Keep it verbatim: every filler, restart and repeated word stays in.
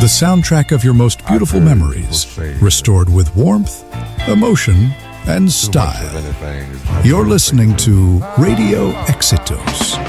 the soundtrack of your most beautiful memories, restored with warmth, emotion, and style. You're listening to Radio Exitos.